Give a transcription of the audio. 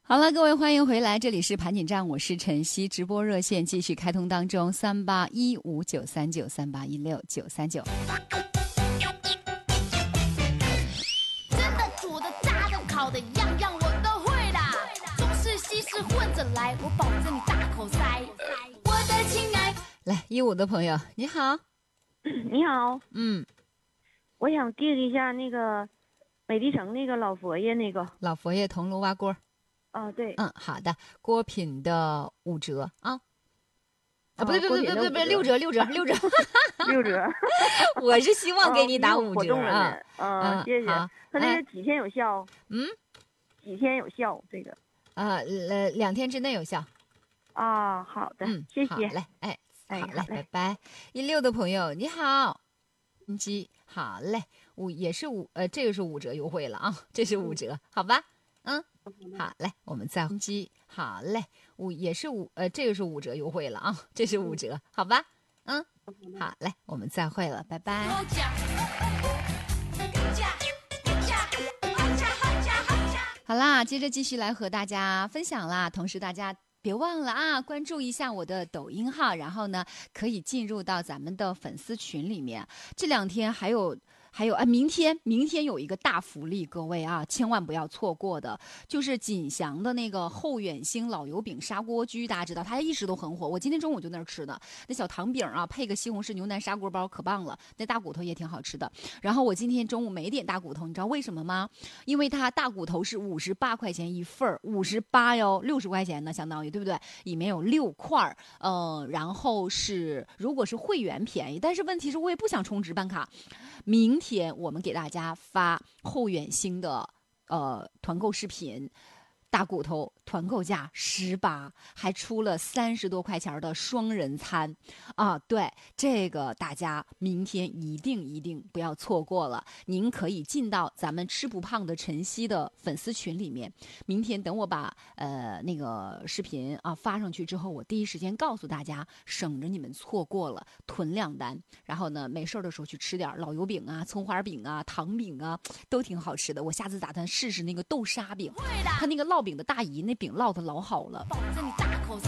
好了，各位欢迎回来，这里是盘锦站，我是晨曦，直播热线继续开通当中，38159393816939。 真的煮的炸的烤的样样我都会啦，中式西式混着来，我保证你大口塞。我的亲爱， 来15的朋友你好。 你好， 嗯， 我想订一下那个美丽城那个老佛爷那个。 老佛爷铜炉挖锅。 哦，对。 好的，锅品的5折啊。不对 6折 6折 6折。 我是希望给你打5折啊。谢谢。他这个几天有效？几天有效？这个 2天之内有效。 啊，好的，谢谢。 好嘞，好嘞，拜拜。16的朋友你好，好嘞，也是这个是5折优惠了啊，这是5折，好吧？好嘞，我们再好嘞，也是这个是5折优惠了啊，这是5折，好吧？好嘞，我们再会了，拜拜。好啦，接着继续来和大家分享啦，同时大家别忘了啊，关注一下我的抖音号，然后呢可以进入到咱们的粉丝群里面。这2天还有明天有一个大福利，各位啊，千万不要错过的，就是锦祥的那个后远星老油饼砂锅居，大家知道它一直都很火，我今天中午就那儿吃的，那小糖饼啊，配个西红柿牛腩砂锅包可棒了，那大骨头也挺好吃的。然后我今天中午没点大骨头，你知道为什么吗？因为它大骨头是58块钱一份，58哟，60块钱呢，相当于对不对？里面有6块，然后如果是会员便宜，但是问题是我也不想充值办卡。明天我们给大家发后远星的团购视频，大骨头团购价18，还出了30多块钱的双人餐啊！对，这个大家明天一定不要错过了。您可以进到咱们吃不胖的晨曦的粉丝群里面。明天等我把那个视频啊发上去之后，我第一时间告诉大家，省着你们错过了囤2单。然后呢，没事的时候去吃点老油饼啊、葱花饼啊、糖饼啊，都挺好吃的。我下次打算试试那个豆沙饼，它那个烙饼的大姨那饼烙的老好了。